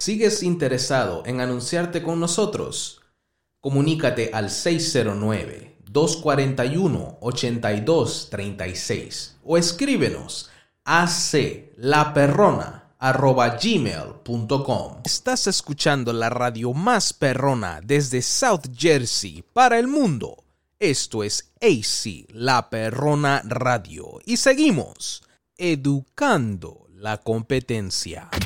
¿Sigues interesado en anunciarte con nosotros? Comunícate al 609-241-8236 o escríbenos a aclaperrona@gmail.com. Estás escuchando la radio más perrona desde South Jersey para el mundo. Esto es AC La Perrona Radio y seguimos educando la competencia.